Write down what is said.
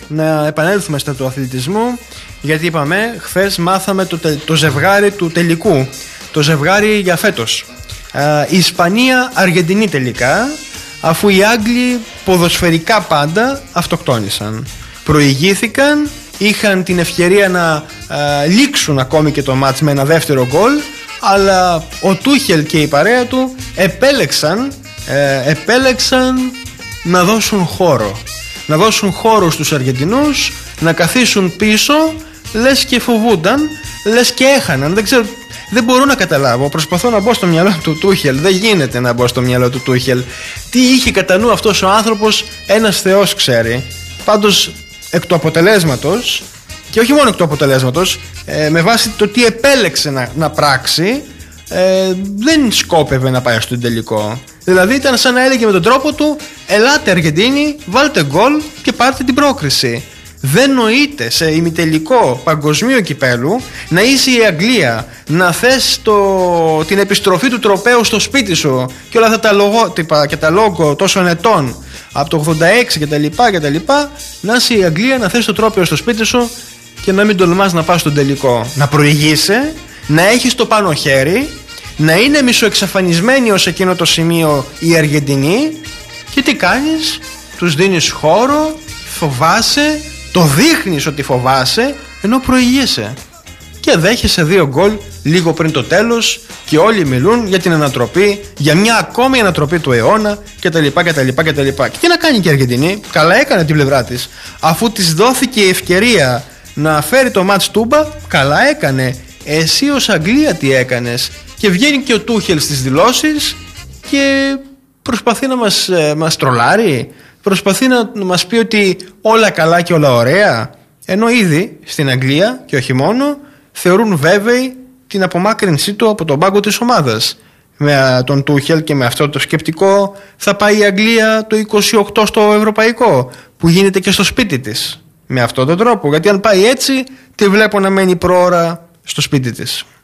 να επανέλθουμε στα του αθλητισμού, γιατί είπαμε, χθες μάθαμε το ζευγάρι του τελικού, το ζευγάρι για φέτος. Η Ισπανία-Αργεντινή τελικά, αφού οι Άγγλοι ποδοσφαιρικά πάντα αυτοκτόνησαν. Προηγήθηκαν, είχαν την ευκαιρία να λήξουν ακόμη και το μάτς με ένα δεύτερο γκολ, αλλά ο Τούχελ και η παρέα του επέλεξαν να δώσουν χώρο. Να δώσουν χώρο στους Αργεντινούς, να καθίσουν πίσω, λες και φοβούνταν, λες και έχαναν. Δεν ξέρω, δεν μπορώ να καταλάβω. Προσπαθώ να μπω στο μυαλό του Τούχελ. Δεν γίνεται να μπω στο μυαλό του Τούχελ. Τι είχε κατά νου αυτός ο άνθρωπος, ένας Θεός ξέρει. Πάντως, εκ του αποτελέσματος, και όχι μόνο εκ του αποτελέσματος, με βάση το τι επέλεξε να πράξει, δεν σκόπευε να πάει στον τελικό. Δηλαδή ήταν σαν να έλεγε με τον τρόπο του: ελάτε Αργεντίνοι, βάλτε γκολ και πάρτε την πρόκριση. Δεν νοείται σε ημιτελικό παγκοσμίου κυπέλου να είσαι η Αγγλία, να θες την επιστροφή του τροπαίου στο σπίτι σου και όλα αυτά τα λογότυπα και τα λόγκο τόσων ετών από το 86 κτλ. Να είσαι η Αγγλία, να θες το τρόπαιο στο σπίτι σου και να μην τολμάς να πας στον τελικό. Να προηγείσαι, να έχεις το πάνω χέρι, να είναι μισοεξαφανισμένοι ως εκείνο το σημείο οι Αργεντινοί, και τι κάνεις? Τους δίνεις χώρο, φοβάσαι, το δείχνεις ότι φοβάσαι, ενώ προηγείσαι. Και δέχεσαι 2 γκολ λίγο πριν το τέλος και όλοι μιλούν για την ανατροπή, για μια ακόμη ανατροπή του αιώνα κτλ. Και τι να κάνει και η Αργεντινή? Καλά έκανε την πλευρά της. Αφού της δόθηκε η ευκαιρία να φέρει το μάτς τούμπα, καλά έκανε. Εσύ ως Αγγλία τι έκανες? Και βγαίνει και ο Τούχελ στις δηλώσεις και προσπαθεί να μας τρολάρει, προσπαθεί να μας πει ότι όλα καλά και όλα ωραία, ενώ ήδη στην Αγγλία και όχι μόνο θεωρούν βέβαιη την απομάκρυνσή του από τον πάγκο της ομάδας. Με τον Τούχελ και με αυτό το σκεπτικό θα πάει η Αγγλία το 28 στο ευρωπαϊκό, που γίνεται και στο σπίτι της, με αυτόν τον τρόπο, γιατί αν πάει έτσι τη βλέπω να μένει προώρα στο σπίτι της.